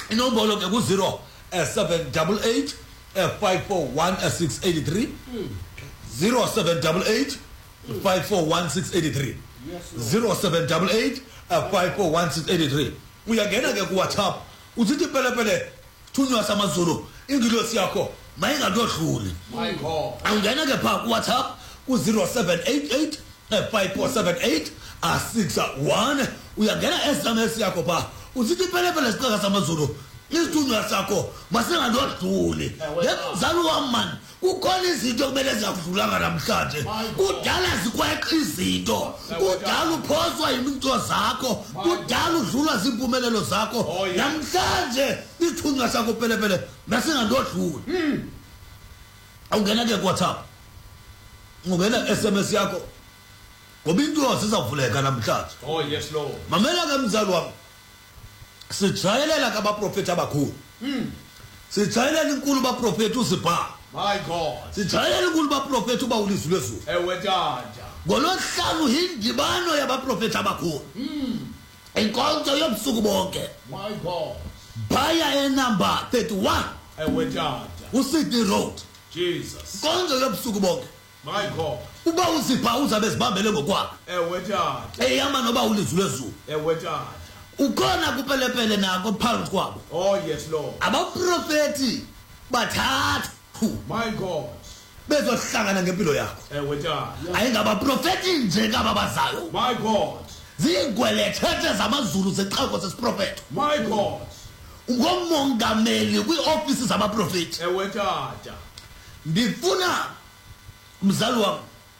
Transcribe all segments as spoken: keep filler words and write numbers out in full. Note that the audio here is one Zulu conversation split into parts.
inombolo ke ku zero seven eight eight five four one six eight three zero seven eight eight five four one six eight three zero seven eight eight five four one six eight three. Uyangena ke ku WhatsApp uzithi pelepele thunywa samazulu ingilosi yakho mayingadodluli. My God. Ungena ke pha ku WhatsApp ku zero seven eight eight five four seven eight six one. Uyangena S M S yakho pha uzithi pelepele sicaka samazulu isithunywa sakho masingandodluli. Yemzali wami man kukhona izinto kumele ziyakudlulanga namhlanje. Kudala zikweqa izinto, kudala uphoswa izinto zakho, kudala udlulwa izimpumelelo zakho. Namhlanje isithunywa sakho pelepele masingandodluli. Awungena ke ku WhatsApp ungena S M S yakho ngoba into sizavuleka namhlanje. Oh yes Lord. Mamela ke mzali wami sijayelela kabaprofeti abakhulu. Sijayelela inkulu baprofeti uSipha. My God. Sijayelela inkulu baprofeti uba ulizwi lwezulu. Ewe tata. Ngolosihlanu hindibano yabaprofeti abakhulu. Inkonzo yobusuku bonke. My God. Baya enumber thirty-one. Ewe tata. uSydney Road. Jesus. Inkonzo yobusuku bonke. My God. Uba uSipha uzabe zibambele ngokwakhe. Ewe tata. Eyama noba ulizwi lwezulu. Ewe tata. Ukhona kupelepele nako phakathi kwabo. Oh yes Lord. Abaprofeti bathathu My God. bezohlangana ngempilo yakho. Ewe tata. Ayingabaprofeti nje ngababazayo. My God. Zingwelethethe zamazulu zexhako sesiprofeto. My God. Ngomongameli kwiofisi zabaprofeti. Ewe tata. Ndifuna mzali wami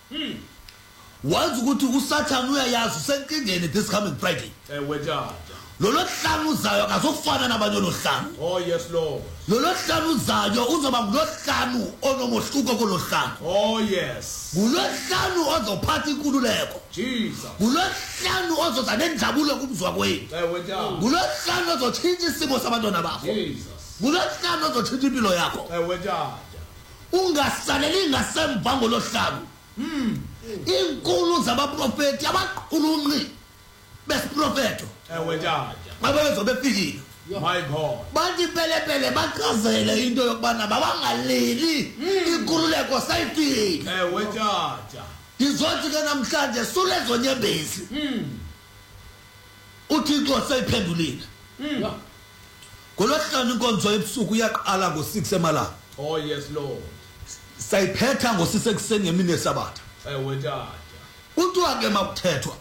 wazi ukuthi uSathane uyayazi usenkingeni this coming Friday. Ewe tata. Lolo hlanu uzayo akazofana nabanye lohlanu. Oh yes Lord. Lolo hlanu uzayo uzoba ngulohlanu onomohluko kolohlanu. Oh yes. Ngulohlanu ozophatha inkululeko. Jesus. Ngulohlanu ozoza nenjabulo kumzwa kwenu. Ewe tata. Ngulohlanu ozotshintsha isimo sabantwana bakho. Jesus. Ngulohlanu ozotshintsha impilo yakho. Ewe tata. Ungasaleli ngasemva ngolohlanu. Inkulu zabaprofeti abaqulunqi besiprofeto. Ewe tata. Abezo befikile. My God. Bathi pelepele baqazele into yokubana babangaleli inkululeko sayifile. Ewe tata. Izothi ke namhlanje sulezo nyembezi. uThixo sayiphendulile. Ngolosihlanu inkonzo ebusuku iyaqala ngo six emalanga. Oh yes Lord. Sayiphetha ngo six ekuseni ngemini yeSabatha. Ewe tata. Kuthiwa ke makuthethwa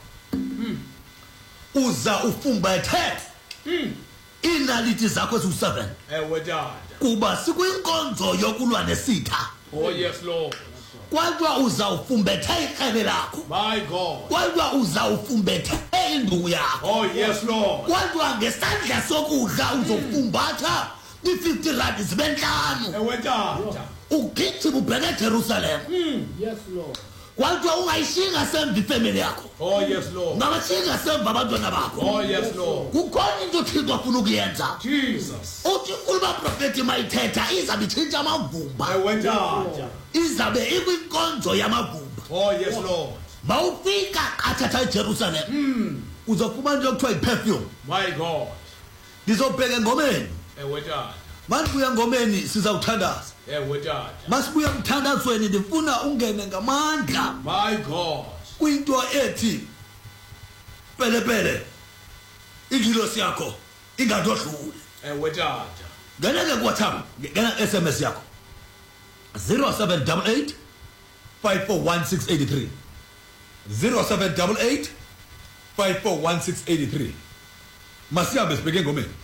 uza ufumbathe inaliti zakho eziwu seven Ewe tata. kuba sikwinkonzo yokulwa nesitha. Oh yes Lord. Kwadwa uza ufumbethe ikhebe lakho. My God. Kwadwa uza ufumbethe induku yakho. Oh yes Lord. Kwadwa ngesandla sokudla uzofumbatha i-fifty rand zibenhlanu. Ewe tata. Ugijima ubheke eJerusalem. Yes, Lord. Kwadwa ungayishinga semva ifamily yakho. Oh yes Lord. Ngabashinga semva abantwana bakho. Oh yes Lord. Kukhona into uThixo afuna ukuyenza. Jesus. Uthi inkulu baprofeti mayithetha izabe itshintsha amavumba. Ewe tata. Izabe ikwinkonzo yamavumba. Oh yes Lord. Mawufika qathatha eJerusalem. Uzofumana into ekuthiwa iperfume. My God. Ngizobheka engomeni. Ewe tata. Masibuya engomeni sizawuthandaza. Ewe tata. Masibuya emthandazweni ndifuna ungene ngamandla My God. kwinto ethi pelepele ingilosi yakho ingadodluli. Ewe tata. Ngena ke ku WhatsApp, ngena S M S yakho zero seven eight eight five four one six eight three zero seven eight eight five four one six eight three. Masiyabe sibheke engomeni.